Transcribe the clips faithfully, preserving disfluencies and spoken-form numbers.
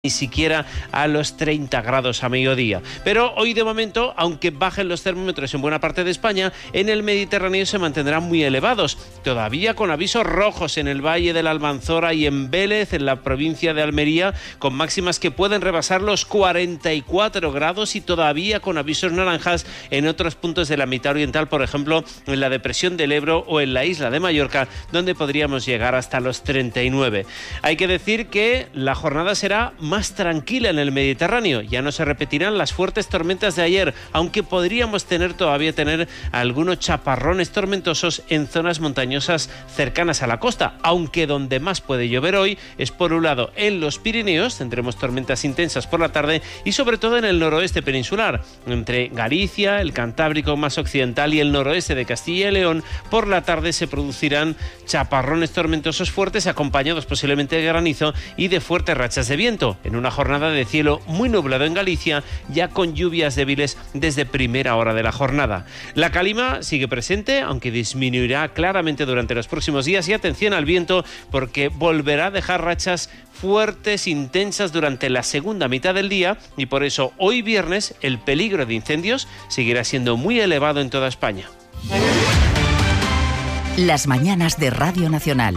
ni siquiera a los treinta grados a mediodía. Pero hoy de momento, aunque bajen los termómetros en buena parte de España, en el Mediterráneo se mantendrán muy elevados, todavía con avisos rojos en el Valle de la Almanzora y en Vélez, en la provincia de Almería, con máximas que pueden rebasar los cuarenta y cuatro grados y todavía con avisos naranjas en otros puntos de la mitad oriental, por ejemplo, en la depresión del Ebro o en la isla de Mallorca, donde podríamos llegar hasta los treinta y nueve. Hay que decir que la jornada será más tranquila en el Mediterráneo. Ya no se repetirán las fuertes tormentas de ayer, aunque podríamos tener todavía tener algunos chaparrones tormentosos en zonas montañosas cercanas a la costa, aunque donde más puede llover hoy es por un lado en los Pirineos, tendremos tormentas intensas por la tarde y sobre todo en el noroeste peninsular, entre Galicia, el Cantábrico más occidental y el noroeste de Castilla y León. Por la tarde se producirán chaparrones tormentosos fuertes acompañados posiblemente de granizo y de fuertes rachas de viento, en una jornada de cielo muy nublado en Galicia, ya con lluvias débiles desde primera hora de la jornada. La calima sigue presente, aunque disminuirá claramente durante los próximos días, y atención al viento porque volverá a dejar rachas fuertes, intensas durante la segunda mitad del día, y por eso hoy viernes el peligro de incendios seguirá siendo muy elevado en toda España. Las mañanas de Radio Nacional.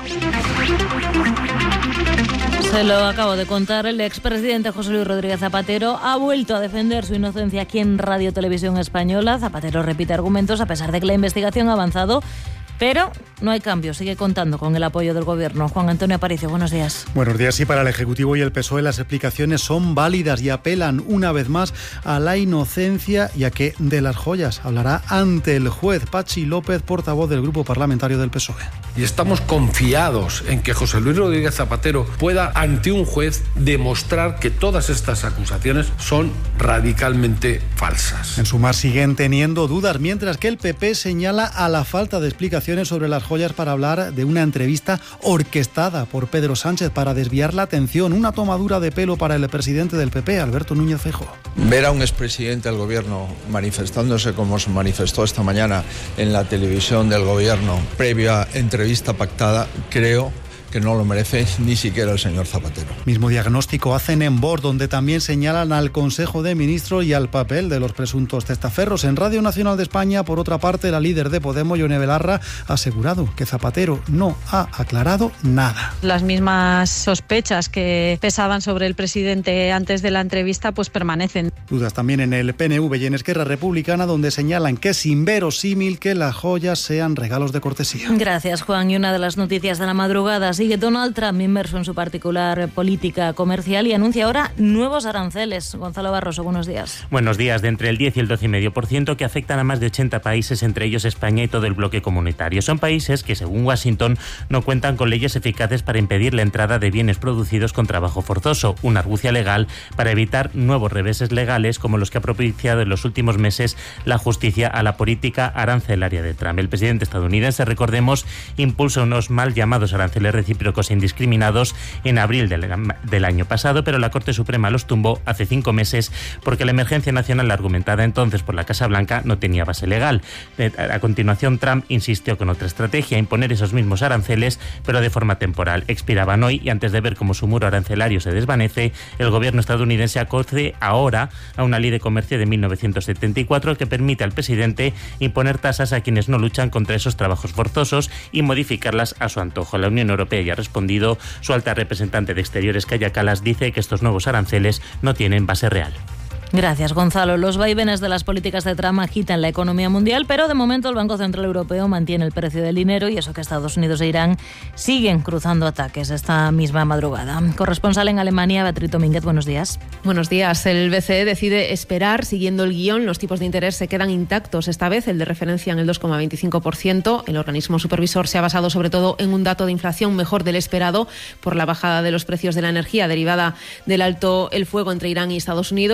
Se lo acabo de contar, el expresidente José Luis Rodríguez Zapatero ha vuelto a defender su inocencia aquí en Radio Televisión Española. Zapatero repite argumentos a pesar de que la investigación ha avanzado, pero no hay cambio, sigue contando con el apoyo del Gobierno. Juan Antonio Aparicio, buenos días. Buenos días. Sí, para el Ejecutivo y el P S O E las explicaciones son válidas y apelan una vez más a la inocencia, ya que de las joyas hablará ante el juez. Pachi López, portavoz del Grupo Parlamentario del P S O E. Y estamos confiados en que José Luis Rodríguez Zapatero pueda, ante un juez, demostrar que todas estas acusaciones son radicalmente falsas. En Sumar siguen teniendo dudas, mientras que el P P señala a la falta de explicaciones sobre las joyas para hablar de una entrevista orquestada por Pedro Sánchez para desviar la atención, una tomadura de pelo para el presidente del P P, Alberto Núñez Feijóo. Ver a un expresidente del Gobierno manifestándose como se manifestó esta mañana en la televisión del Gobierno, previa entrevista pactada, creo que no lo merece ni siquiera el señor Zapatero. Mismo diagnóstico hacen en Vox, donde también señalan al Consejo de Ministros y al papel de los presuntos testaferros. En Radio Nacional de España, por otra parte, la líder de Podemos, Ione Belarra, ha asegurado que Zapatero no ha aclarado nada. Las mismas sospechas que pesaban sobre el presidente antes de la entrevista pues permanecen. Dudas también en el P N V y en Esquerra Republicana, donde señalan que es inverosímil que las joyas sean regalos de cortesía. Gracias, Juan. Y una de las noticias de la madrugada: sigue Donald Trump inmerso en su particular política comercial y anuncia ahora nuevos aranceles. Gonzalo Barroso, buenos días. Buenos días. De entre el diez y el doce coma cinco por ciento que afectan a más de ochenta países, entre ellos España y todo el bloque comunitario. Son países que, según Washington, no cuentan con leyes eficaces para impedir la entrada de bienes producidos con trabajo forzoso, una argucia legal para evitar nuevos reveses legales como los que ha propiciado en los últimos meses la justicia a la política arancelaria de Trump. El presidente estadounidense, recordemos, impulsa unos mal llamados aranceles recíprocos e indiscriminados en abril del, del año pasado, pero la Corte Suprema los tumbó hace cinco meses porque la emergencia nacional argumentada entonces por la Casa Blanca no tenía base legal. A continuación, Trump insistió con otra estrategia: imponer esos mismos aranceles, pero de forma temporal. Expiraban hoy y antes de ver cómo su muro arancelario se desvanece, el gobierno estadounidense acoge ahora a una ley de comercio de mil novecientos setenta y cuatro que permite al presidente imponer tasas a quienes no luchan contra esos trabajos forzosos y modificarlas a su antojo. La Unión Europea ya ha respondido. Su alta representante de Exteriores, Kaja Kallas, dice que estos nuevos aranceles no tienen base real. Gracias, Gonzalo. Los vaivenes de las políticas de Trump agitan la economía mundial, pero de momento el Banco Central Europeo mantiene el precio del dinero, y eso que Estados Unidos e Irán siguen cruzando ataques esta misma madrugada. Corresponsal en Alemania, Beatriz Domínguez, buenos días. Buenos días. El B C E decide esperar, siguiendo el guión. Los tipos de interés se quedan intactos, esta vez el de referencia en el dos coma veinticinco por ciento. El organismo supervisor se ha basado sobre todo en un dato de inflación mejor del esperado por la bajada de los precios de la energía derivada del alto el fuego entre Irán y Estados Unidos, un trato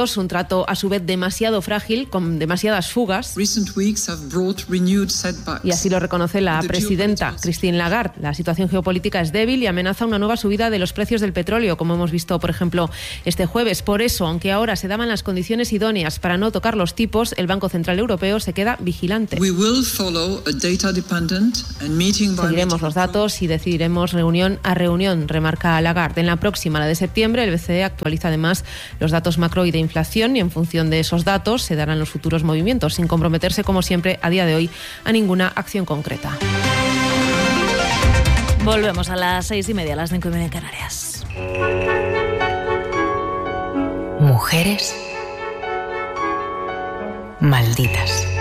dato a su vez demasiado frágil, con demasiadas fugas. Y así lo reconoce la presidenta Christine Lagarde. La situación geopolítica es débil y amenaza una nueva subida de los precios del petróleo, como hemos visto, por ejemplo, este jueves. Por eso, aunque ahora se daban las condiciones idóneas para no tocar los tipos, el Banco Central Europeo se queda vigilante. Seguiremos los datos y decidiremos reunión a reunión, remarca Lagarde. En la próxima, la de septiembre, el B C E actualiza además los datos macro y de inflación y en función de esos datos se darán los futuros movimientos, sin comprometerse, como siempre, a día de hoy, a ninguna acción concreta. Volvemos a las seis y media, a las cinco y media en Canarias. Mujeres malditas.